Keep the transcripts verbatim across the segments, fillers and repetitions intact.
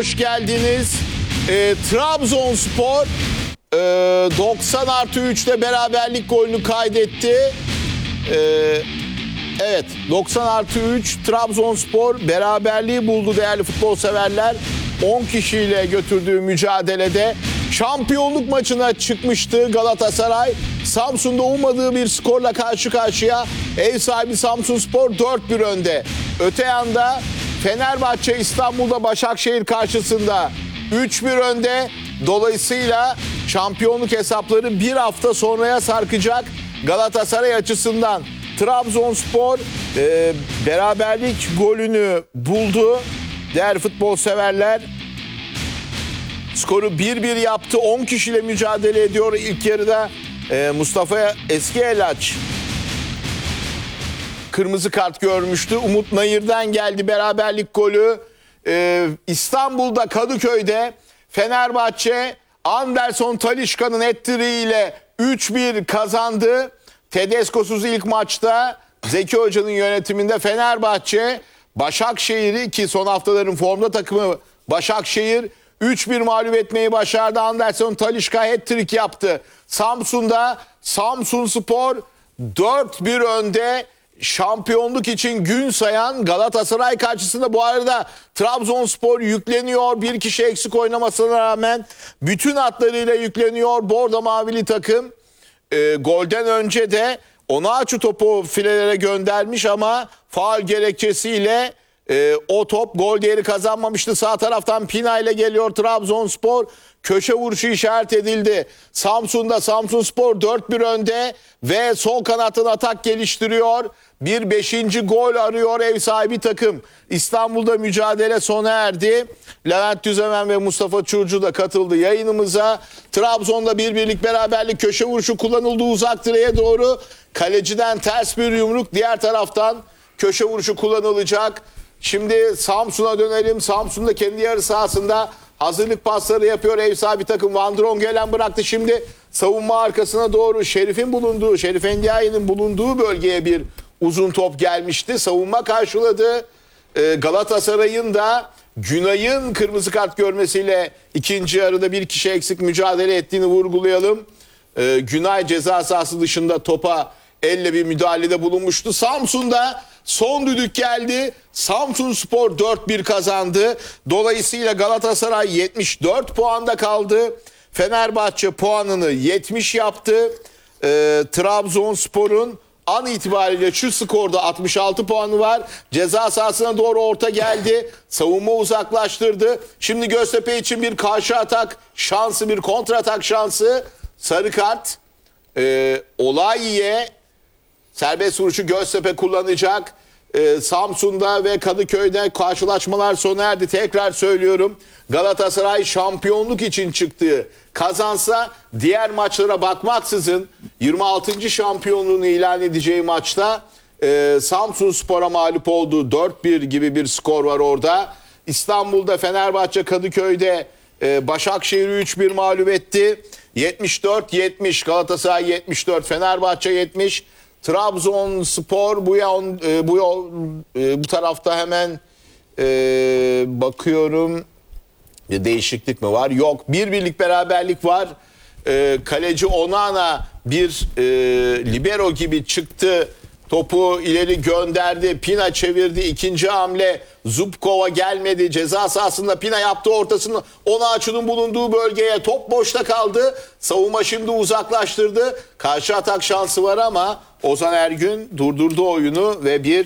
Hoş geldiniz. E, Trabzonspor e, doksan artı üçte beraberlik golünü kaydetti. E, evet doksan artı üç Trabzonspor beraberliği buldu değerli futbol severler. on kişiyle götürdüğü mücadelede şampiyonluk maçına çıkmıştı Galatasaray. Samsun'da ummadığı bir skorla karşı karşıya. Ev sahibi Samsunspor dört bir önde. Öte yanda Fenerbahçe İstanbul'da Başakşehir karşısında üç bir önde. Dolayısıyla şampiyonluk hesapları bir hafta sonraya sarkacak Galatasaray açısından. Trabzonspor e, beraberlik golünü buldu. Değerli futbol severler, skoru bir bir yaptı. on kişiyle mücadele ediyor. İlk yarıda e, Mustafa Eskiyelaç kırmızı kart görmüştü. Umut Nayır'dan geldi beraberlik golü. Ee, İstanbul'da Kadıköy'de Fenerbahçe Anderson Talisca'nın hat-trick'iyle üç bir kazandı. Tedesco'suz ilk maçta Zeki Hoca'nın yönetiminde Fenerbahçe Başakşehir'i, ki son haftaların formda takımı Başakşehir, üç bir mağlup etmeyi başardı. Anderson Talisca hat-trick yaptı. Samsun'da Samsunspor dört bir önde. Şampiyonluk için gün sayan Galatasaray karşısında. Bu arada Trabzonspor yükleniyor. Bir kişi eksik oynamasına rağmen bütün hatlarıyla yükleniyor. Bordo mavili takım e, golden önce de Onaçu topu filelere göndermiş ama faul gerekçesiyle e, o top gol değeri kazanmamıştı. Sağ taraftan Pina ile geliyor Trabzonspor. Köşe vuruşu işaret edildi. Samsun'da Samsunspor dört bir önde ve sol kanatın atak geliştiriyor. Bir beşinci gol arıyor ev sahibi takım. İstanbul'da mücadele sona erdi. Levent Düzemen ve Mustafa Çurcu da katıldı yayınımıza. Trabzon'da bir birlik beraberlik, köşe vuruşu kullanıldı uzak direğe doğru. Kaleciden ters bir yumruk, diğer taraftan köşe vuruşu kullanılacak. Şimdi Samsun'a dönelim. Samsun'da kendi yarı sahasında hazırlık pasları yapıyor ev sahibi takım. Van Drongelen bıraktı şimdi savunma arkasına doğru. Şerif'in bulunduğu, Şerif Endiaye'nin bulunduğu bölgeye bir uzun top gelmişti. Savunma karşıladı. Ee, Galatasaray'ın da Günay'ın kırmızı kart görmesiyle ikinci yarıda bir kişi eksik mücadele ettiğini vurgulayalım. Ee, Günay ceza sahası dışında topa elle bir müdahalede bulunmuştu. Samsun'da son düdük geldi. Samsunspor dört bir kazandı. Dolayısıyla Galatasaray yetmiş dört puanda kaldı. Fenerbahçe puanını yetmiş yaptı. Ee, Trabzonspor'un an itibariyle şu skorda altmış altı puanı var. Ceza sahasına doğru orta geldi. Savunma uzaklaştırdı. Şimdi Göztepe için bir karşı atak şansı, bir kontra atak şansı. Sarı kart. Ee, Olayi'ye serbest vuruşu Göztepe kullanacak. Ee, Samsun'da ve Kadıköy'de karşılaşmalar sona erdi. Tekrar söylüyorum. Galatasaray şampiyonluk için çıktığı kazansa diğer maçlara bakmaksızın yirmi altıncı şampiyonluğunu ilan edeceği maçta e, Samsunspor'a mağlup oldu. dört bir gibi bir skor var orada. İstanbul'da Fenerbahçe Kadıköy'de e, Başakşehir'i üç bir mağlup etti. yetmiş dört yetmiş Galatasaray yetmiş dört Fenerbahçe yetmiş. Trabzonspor bu ya bu bu tarafta hemen e, bakıyorum, bir değişiklik mi var? Yok, bir birlik beraberlik var. E, kaleci Onana bir e, libero gibi çıktı. Topu ileri gönderdi. Pina çevirdi. İkinci hamle Zubkova gelmedi. Ceza sahasında Pina yaptı ortasını. Onaçu'nun bulunduğu bölgeye top boşta kaldı. Savunma şimdi uzaklaştırdı. Karşı atak şansı var ama Ozan Ergün durdurdu oyunu ve bir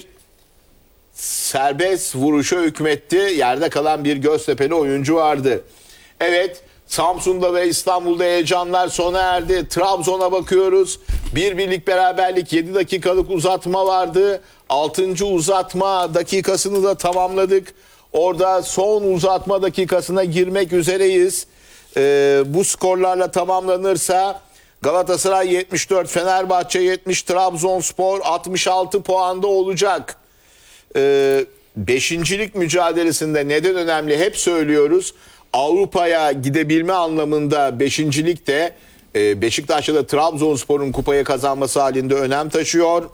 serbest vuruşa hükmetti. Yerde kalan bir Göztepe'li oyuncu vardı. Evet, Samsun'da ve İstanbul'da heyecanlar sona erdi. Trabzon'a bakıyoruz. Bir birlik beraberlik, yedi dakikalık uzatma vardı. altıncı uzatma dakikasını da tamamladık. Orada son uzatma dakikasına girmek üzereyiz. Ee, bu skorlarla tamamlanırsa Galatasaray yetmiş dört, Fenerbahçe yetmiş, Trabzonspor altmış altı puanda olacak. Ee, beşincilik mücadelesinde neden önemli hep söylüyoruz. Avrupa'ya gidebilme anlamında beşincilik de e, Beşiktaş'ta da Trabzonspor'un kupayı kazanması halinde önem taşıyor.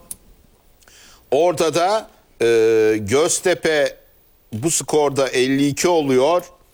Ortada e, Göztepe bu skorda elli iki oluyor.